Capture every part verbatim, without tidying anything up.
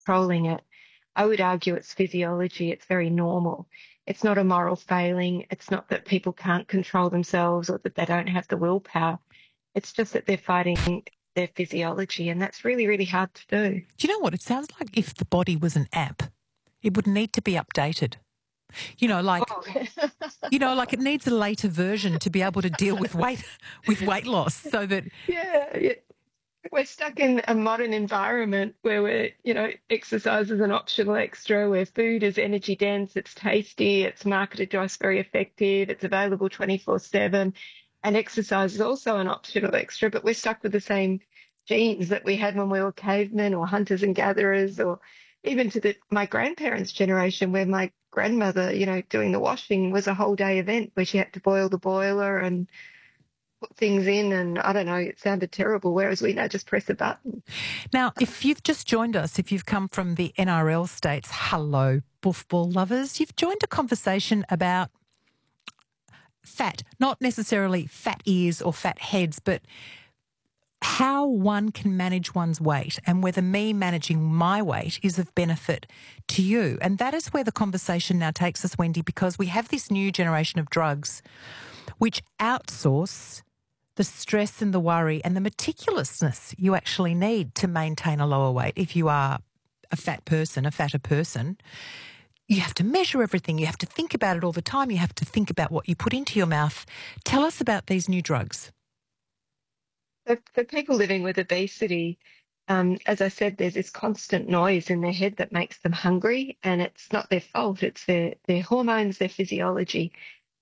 controlling it. I would argue it's physiology. It's very normal. It's not a moral failing. It's not that people can't control themselves or that they don't have the willpower. It's just that they're fighting their physiology, and that's really, really hard to do. Do you know what? It sounds like if the body was an app, it would need to be updated. You know, like Oh. you know, like it needs a later version to be able to deal with weight with weight loss, so that Yeah, yeah. We're stuck in a modern environment where we're, you know, exercise is an optional extra, where food is energy dense, it's tasty, it's marketed to us very effective, it's available twenty-four seven, and exercise is also an optional extra, but we're stuck with the same genes that we had when we were cavemen or hunters and gatherers, or even to the, my grandparents' generation, where my grandmother, you know, doing the washing was a whole day event where she had to boil the boiler and put things in, and I don't know, it sounded terrible, whereas we now just press a button. Now, if you've just joined us, if you've come from the N R L states, hello, buffball lovers, you've joined a conversation about fat, not necessarily fat ears or fat heads, but how one can manage one's weight and whether me managing my weight is of benefit to you. And that is where the conversation now takes us, Wendy, because we have this new generation of drugs which outsource the stress and the worry and the meticulousness you actually need to maintain a lower weight. If you are a fat person, a fatter person, you have to measure everything. You have to think about it all the time. You have to think about what you put into your mouth. Tell us about these new drugs. So for people living with obesity, um, as I said, there's this constant noise in their head that makes them hungry, and it's not their fault. It's their, their hormones, their physiology.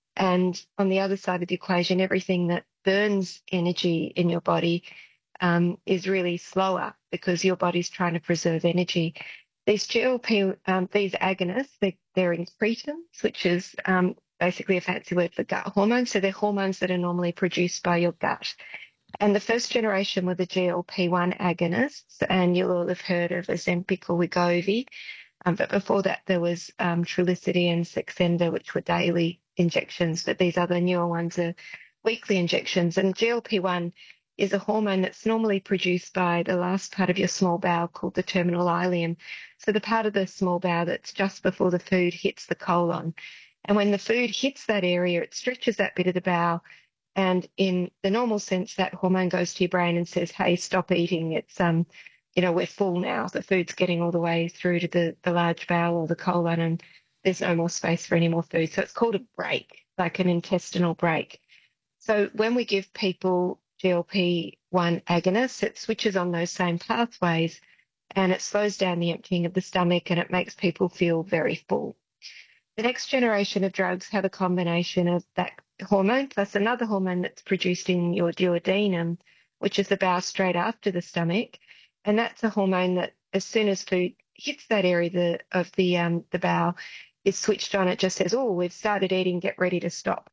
And on the other side of the equation, everything that burns energy in your body um, is really slower because your body's trying to preserve energy. These G L P, um, these agonists, they, they're incretins, which is um, basically a fancy word for gut hormones. So they're hormones that are normally produced by your gut. And the first generation were the G L P one agonists, and you'll all have heard of Ozempic or Wegovy. Um, but before that, there was um, Trulicity and Saxenda, which were daily injections, but these other newer ones are weekly injections. And G L P one is a hormone that's normally produced by the last part of your small bowel called the terminal ileum. So the part of the small bowel that's just before the food hits the colon. And when the food hits that area, it stretches that bit of the bowel. And in the normal sense, that hormone goes to your brain and says, hey, stop eating. It's, um, you know, we're full now. The food's getting all the way through to the, the large bowel or the colon, and there's no more space for any more food. So it's called a break, like an intestinal break. So when we give people G L P one agonists, it switches on those same pathways and it slows down the emptying of the stomach and it makes people feel very full. The next generation of drugs have a combination of that hormone plus another hormone that's produced in your duodenum, which is the bowel straight after the stomach. And that's a hormone that as soon as food hits that area the, of the um, the bowel, is switched on. It just says, oh, we've started eating, get ready to stop.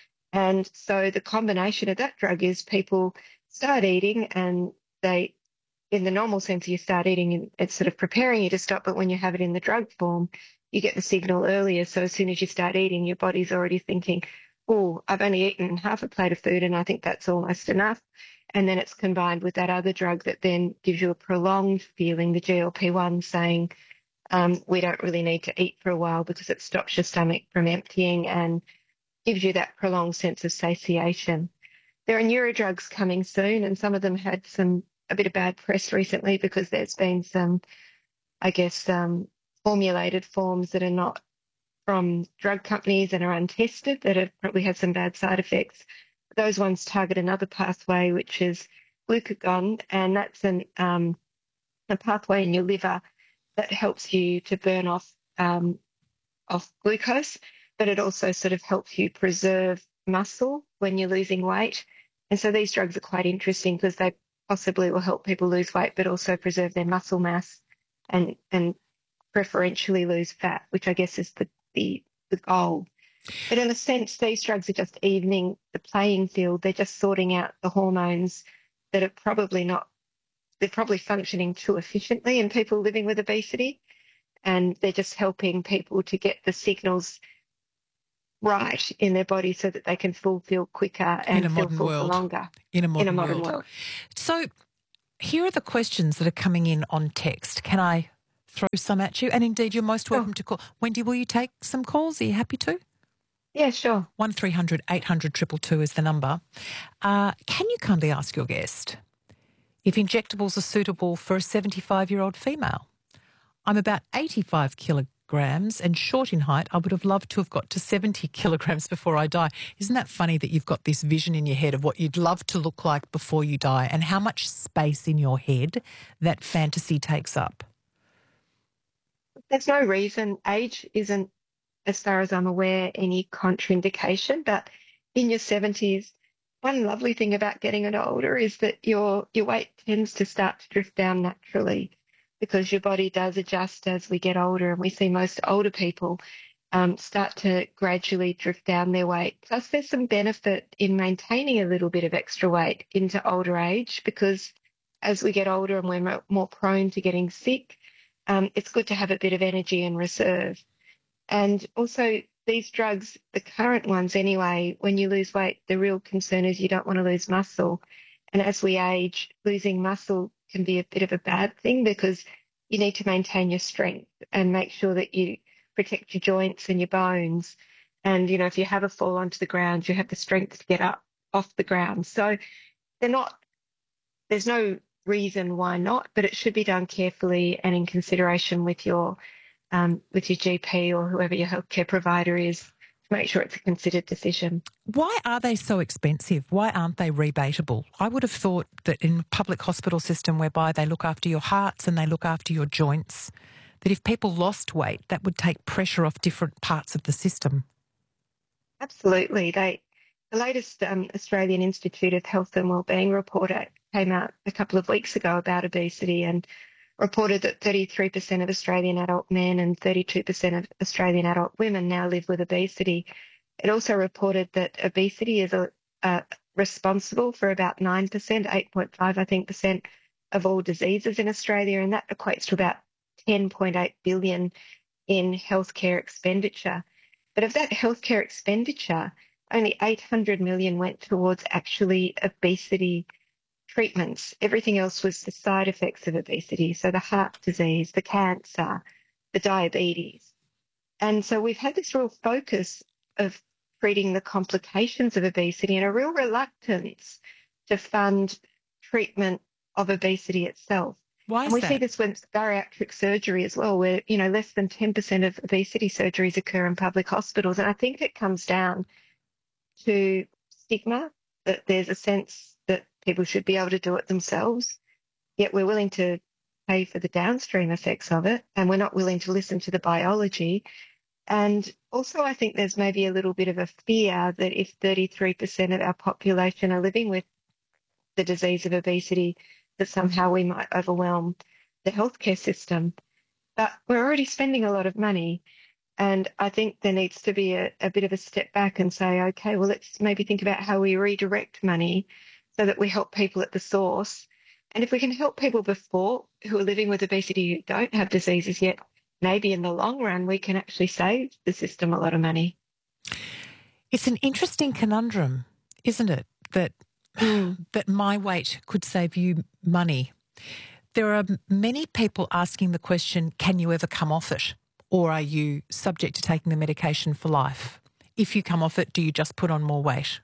And so the combination of that drug is people start eating and they, in the normal sense, you start eating and it's sort of preparing you to stop. But when you have it in the drug form, you get the signal earlier. So as soon as you start eating, your body's already thinking, oh, I've only eaten half a plate of food and I think that's almost enough. And then it's combined with that other drug that then gives you a prolonged feeling, the G L P one, saying um, we don't really need to eat for a while because it stops your stomach from emptying and gives you that prolonged sense of satiation. There are neurodrugs coming soon, and some of them had some a bit of bad press recently because there's been some, I guess, um, formulated forms that are not from drug companies and are untested that have probably had some bad side effects. Those ones target another pathway, which is glucagon, and that's an, um, a pathway in your liver that helps you to burn off um, off glucose, but it also sort of helps you preserve muscle when you're losing weight. And so these drugs are quite interesting because they possibly will help people lose weight, but also preserve their muscle mass and and preferentially lose fat, which I guess is the the, the goal. But in a sense, these drugs are just evening the playing field. They're just sorting out the hormones that are probably not, they're probably functioning too efficiently in people living with obesity. And they're just helping people to get the signals right in their body so that they can fulfill quicker and feel full for longer. In a modern, in a modern world. world. So here are the questions that are coming in on text. Can I throw some at you. And indeed, you're most welcome Sure. to call. Wendy, will you take some calls? Are you happy to? Yeah, sure. one three hundred eight hundred two two two is the number. Uh, can you kindly ask your guest if injectables are suitable for a seventy-five-year-old female? I'm about eighty-five kilograms and short in height. I would have loved to have got to seventy kilograms before I die. Isn't that funny that you've got this vision in your head of what you'd love to look like before you die and how much space in your head that fantasy takes up? There's no reason. Age isn't, as far as I'm aware, any contraindication, but in your seventies, one lovely thing about getting it older is that your your weight tends to start to drift down naturally because your body does adjust as we get older, and we see most older people um, start to gradually drift down their weight. Plus, there's some benefit in maintaining a little bit of extra weight into older age because as we get older and we're mo- more prone to getting sick, um, it's good to have a bit of energy in reserve. And also, these drugs, the current ones anyway, when you lose weight, the real concern is you don't want to lose muscle. And as we age, losing muscle can be a bit of a bad thing because you need to maintain your strength and make sure that you protect your joints and your bones. And, you know, if you have a fall onto the ground, you have the strength to get up off the ground. So they're not, there's no reason why not, but it should be done carefully and in consideration with your um, with your G P or whoever your healthcare provider is to make sure it's a considered decision. Why are they so expensive? Why aren't they rebatable? I would have thought that in a public hospital system whereby they look after your hearts and they look after your joints, that if people lost weight, that would take pressure off different parts of the system. Absolutely. They, the latest um, Australian Institute of Health and Wellbeing report came out a couple of weeks ago about obesity and reported that thirty-three percent of Australian adult men and thirty-two percent of Australian adult women now live with obesity. It also reported that obesity is a, uh, responsible for about nine percent, eight point five, I think, percent of all diseases in Australia, and that equates to about ten point eight billion in healthcare expenditure. But of that healthcare expenditure, only eight hundred million went towards actually obesity treatments. Everything else was the side effects of obesity, so the heart disease, the cancer, the diabetes. And so we've had this real focus of treating the complications of obesity and a real reluctance to fund treatment of obesity itself. Why And is we see that? this with bariatric surgery as well, where, you know, less than ten percent of obesity surgeries occur in public hospitals. And I think it comes down to stigma, that there's a sense that people should be able to do it themselves, yet we're willing to pay for the downstream effects of it, and we're not willing to listen to the biology. And also, I think there's maybe a little bit of a fear that if thirty-three percent of our population are living with the disease of obesity, that somehow we might overwhelm the healthcare system. But we're already spending a lot of money. And I think there needs to be a, a bit of a step back and say, okay, well, let's maybe think about how we redirect money so that we help people at the source. And if we can help people before who are living with obesity who don't have diseases yet, maybe in the long run, we can actually save the system a lot of money. It's an interesting conundrum, isn't it? That, Mm. that my weight could save you money. There are many people asking the question, can you ever come off it? Or are you subject to taking the medication for life? If you come off it, do you just put on more weight?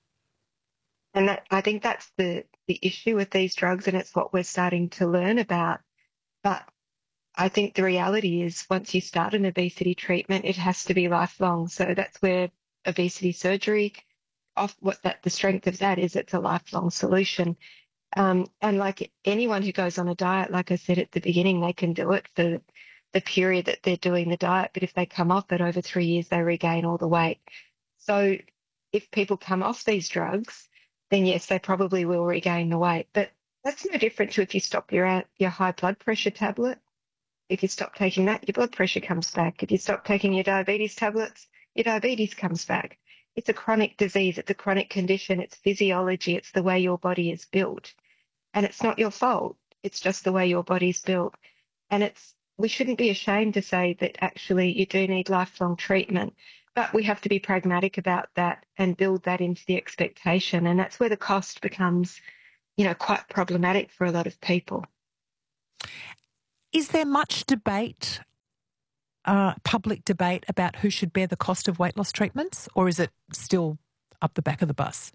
And that, I think that's the, the issue with these drugs, and it's what we're starting to learn about. But I think the reality is once you start an obesity treatment, it has to be lifelong. So that's where obesity surgery, off what that the strength of that is, it's a lifelong solution. Um, and like anyone who goes on a diet, like I said at the beginning, they can do it for the period that they're doing the diet. But if they come off it over three years, they regain all the weight. So if people come off these drugs, then yes, they probably will regain the weight. But that's no different to if you stop your your high blood pressure tablet. If you stop taking that, your blood pressure comes back. If you stop taking your diabetes tablets, your diabetes comes back. It's a chronic disease. It's a chronic condition. It's physiology. It's the way your body is built. And it's not your fault. It's just the way your body's built. And it's we shouldn't be ashamed to say that actually you do need lifelong treatment. But we have to be pragmatic about that and build that into the expectation. And that's where the cost becomes, you know, quite problematic for a lot of people. Is there much debate, uh, public debate about who should bear the cost of weight loss treatments, or is it still up the back of the bus?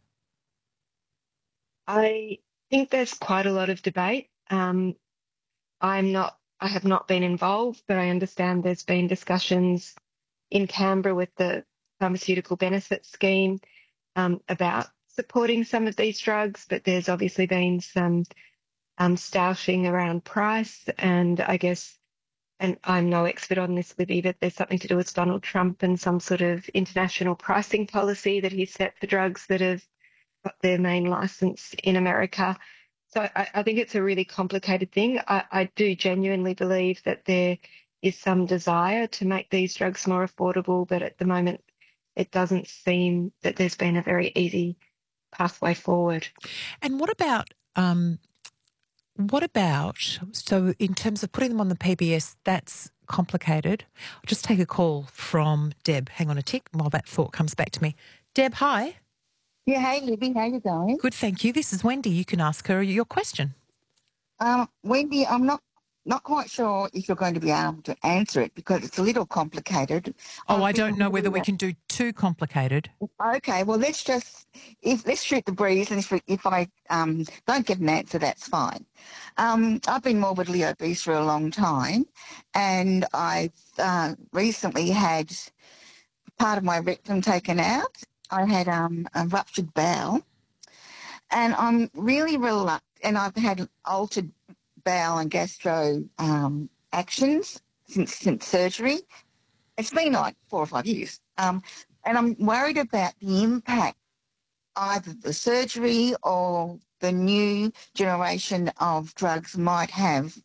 I think there's quite a lot of debate. Um, I'm not, I have not been involved, but I understand there's been discussions in Canberra with the pharmaceutical benefit scheme um, about supporting some of these drugs, but there's obviously been some um, stoushing around price. And I guess, and I'm no expert on this, Libby, but there's something to do with Donald Trump and some sort of international pricing policy that he set for drugs that have got their main license in America. So I, I think it's a really complicated thing. I, I do genuinely believe that there is some desire to make these drugs more affordable, but at the moment it doesn't seem that there's been a very easy pathway forward. And what about um, what about so in terms of putting them on the P B S? That's complicated. I'll just take a call from Deb. Hang on a tick while that thought comes back to me. Deb, hi. Yeah, hey Libby, how you going? Good, thank you. This is Wendy. You can ask her your question. Um, Wendy, I'm not not quite sure if you're going to be able to answer it because it's a little complicated. Oh, I've I don't been know whether we reading can do too complicated. it. Okay, well let's just if let's shoot the breeze, and if if I um, don't get an answer, that's fine. Um, I've been morbidly obese for a long time, and I've uh, recently had part of my rectum taken out. I had um, a ruptured bowel, and I'm really reluctant, and I've had altered bowel and gastro um, actions since, since surgery. It's been like four or five years. Um, and I'm worried about the impact either the surgery or the new generation of drugs might have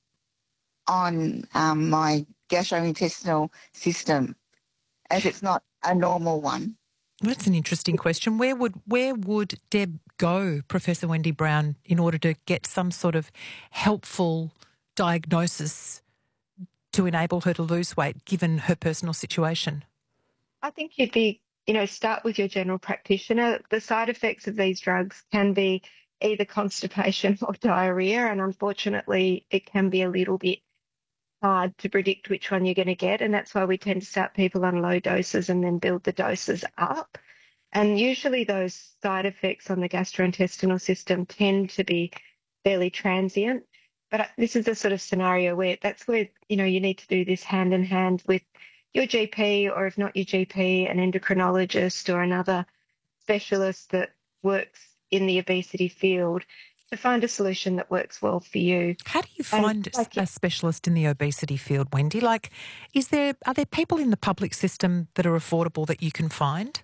on um, my gastrointestinal system, as it's not a normal one. That's an interesting question. Where would where would Deb go, Professor Wendy Brown, in order to get some sort of helpful diagnosis to enable her to lose weight, given her personal situation? I think you'd be, you know, start with your general practitioner. The side effects of these drugs can be either constipation or diarrhea, and unfortunately, it can be a little bit hard to predict which one you're going to get. And that's why we tend to start people on low doses and then build the doses up. And usually those side effects on the gastrointestinal system tend to be fairly transient. But this is a sort of scenario where that's where, you know, you need to do this hand in hand with your G P, or if not your G P, an endocrinologist or another specialist that works in the obesity field to find a solution that works well for you. How do you find like, a specialist in the obesity field, Wendy? Like, is there are there people in the public system that are affordable that you can find?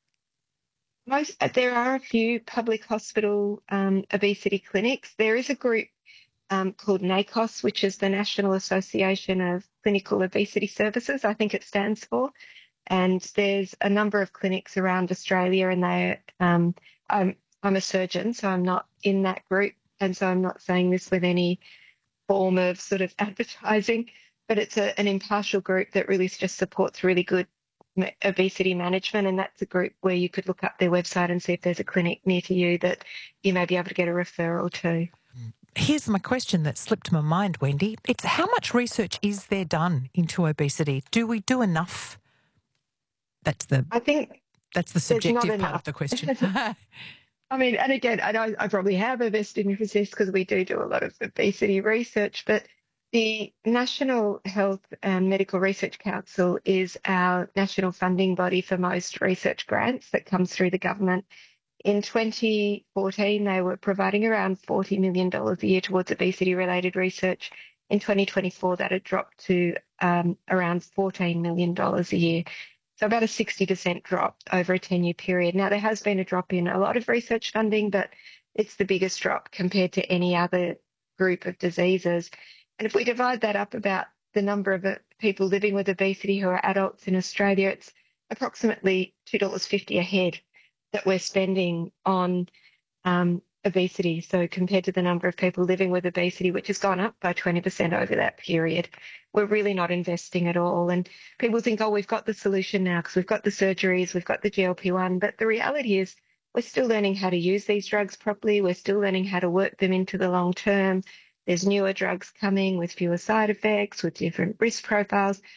Most there are a few public hospital um, obesity clinics. There is a group um, called NACOS, which is the National Association of Clinical Obesity Services, I think it stands for. And there's a number of clinics around Australia, and they um, I'm I'm a surgeon, so I'm not in that group. And so I'm not saying this with any form of sort of advertising, but it's a, an impartial group that really just supports really good obesity management. And that's a group where you could look up their website and see if there's a clinic near to you that you may be able to get a referral to. Here's my question that slipped my mind, Wendy. It's how much research is there done into obesity? Do we do enough? That's the I think that's the subjective part enough. of the question. I mean, and again, I know I probably have a vested interest in this because we do do a lot of obesity research, but the National Health and Medical Research Council is our national funding body for most research grants that comes through the government. In twenty fourteen, they were providing around forty million dollars a year towards obesity-related research. In twenty twenty-four, that had dropped to um, around fourteen million dollars a year. So about a sixty percent drop over a ten-year period. Now, there has been a drop in a lot of research funding, but it's the biggest drop compared to any other group of diseases. And if we divide that up about the number of people living with obesity who are adults in Australia, it's approximately two dollars fifty a head that we're spending on um, obesity. So compared to the number of people living with obesity, which has gone up by twenty percent over that period, we're really not investing at all. And people think, oh, we've got the solution now because we've got the surgeries, we've got the G L P one. But the reality is we're still learning how to use these drugs properly. We're still learning how to work them into the long term. There's newer drugs coming with fewer side effects, with different risk profiles.